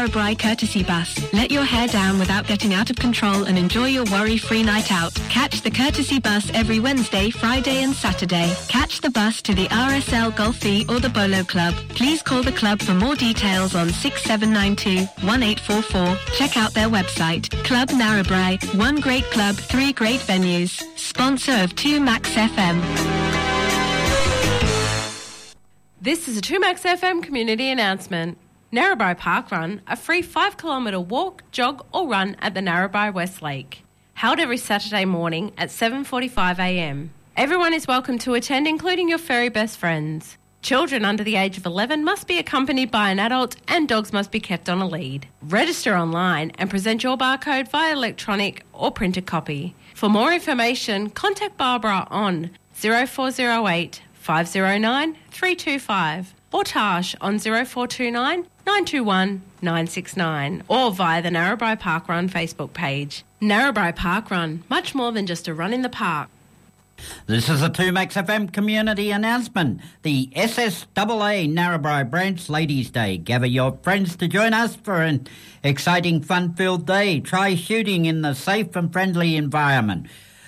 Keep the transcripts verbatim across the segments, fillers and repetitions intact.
Narrabri Courtesy Bus. Let your hair down without getting out of control and enjoy your worry-free night out. Catch the Courtesy Bus every Wednesday, Friday and Saturday. Catch the bus to the R S L Golfie or the Bolo Club. Please call the club for more details on six seven nine two, one eight four four. Check out their website. Club Narrabri. One great club, three great venues. Sponsor of two Max F M. This is a two Max F M community announcement. Narrabri Park Run, a free five kilometre walk, jog or run at the Narrabri West Lake. Held every Saturday morning at seven forty-five a m. Everyone is welcome to attend, including your furry best friends. Children under the age of eleven must be accompanied by an adult and dogs must be kept on a lead. Register online and present your barcode via electronic or printed copy. For more information, contact Barbara on zero four zero eight, five zero nine, three two five or Tash on zero four two nine, nine two one, nine six nine or via the Narrabri Park Run Facebook page. Narrabri Park Run, much more than just a run in the park. This is a two Max F M community announcement. The S S A A Narrabri Branch Ladies' Day. Gather your friends to join us for an exciting, fun-filled day. Try shooting in the safe and friendly environment.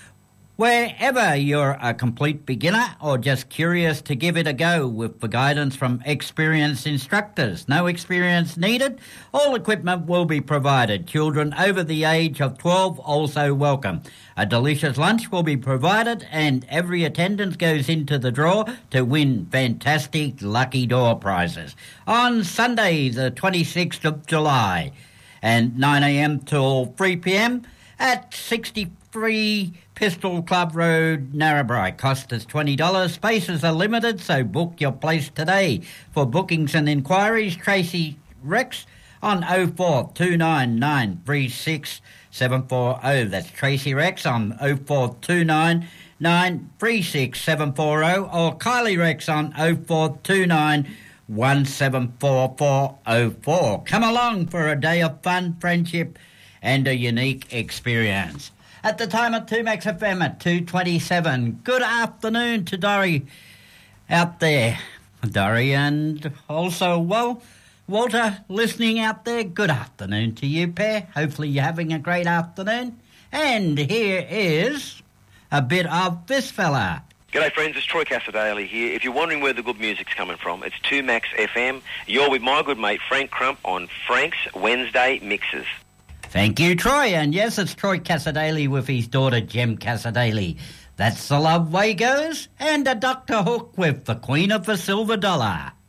Wherever you're a complete beginner or just curious to give it a go with the guidance from experienced instructors. No experience needed. All equipment will be provided. Children over the age of twelve also welcome. A delicious lunch will be provided and every attendance goes into the draw to win fantastic lucky door prizes. On Sunday the twenty-sixth of July and nine a m till three p m at sixty-three Pistol Club Road, Narrabri. Cost is twenty dollars. Spaces are limited, so book your place today. For bookings and inquiries, Tracy Rex on oh four two nine nine three six seven four oh. That's Tracy Rex on oh four two nine nine three six seven four oh or Kylie Rex on oh four two nine one seven four four oh four. Come along for a day of fun, friendship and a unique experience. At the time of two Max F M at two twenty-seven. Good afternoon to Dorrie out there. Dorrie and also, well, Walter listening out there. Good afternoon to you, pair. Hopefully you're having a great afternoon. And here is a bit of this fella. G'day friends, it's Troy Casadale here. If you're wondering where the good music's coming from, it's two Max F M. You're with my good mate Frank Crump on Frank's Wednesday Mixes. Thank you, Troy. And yes, it's Troy Casadale with his daughter, Jem Casadale. That's the love way goes. And a Doctor Hook with the Queen of the Silver Dollar.